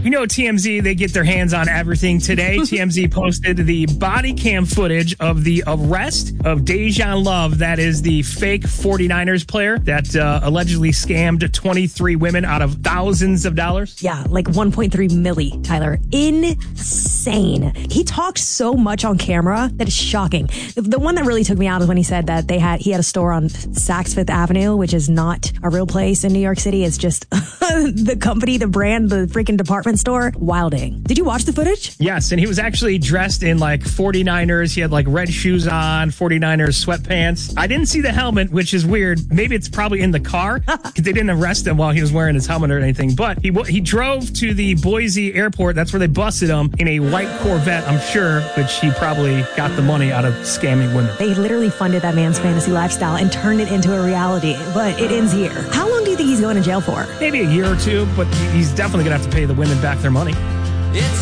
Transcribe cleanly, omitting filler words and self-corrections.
You know, TMZ, they get their hands on everything today. TMZ posted the body cam footage of the arrest of Dejan Love. That is the fake 49ers player that allegedly scammed 23 women out of thousands of dollars. Yeah, like 1.3 milli, Tyler. Insane. He talked so much on camera that it's shocking. The one that really took me out is when he said that he had a store on Saks Fifth Avenue, which is not a real place in New York City. It's just the company, the brand, the freaking department store. Wilding. Did you watch the footage? Yes, and he was actually dressed in like 49ers. He had like red shoes on, 49ers sweatpants. I didn't see the helmet, which is weird. Maybe it's probably in the car because they didn't arrest him while he was wearing his helmet or anything. But he drove to the Boise airport. That's where they busted him in a white Corvette, I'm sure, which he probably got the money out of scamming women. They literally funded that man's fantasy lifestyle and turned it into a reality. But it ends here. How long do you think he's going to jail for? Maybe a year or two, but he's definitely going to have to pay the women back their money. It's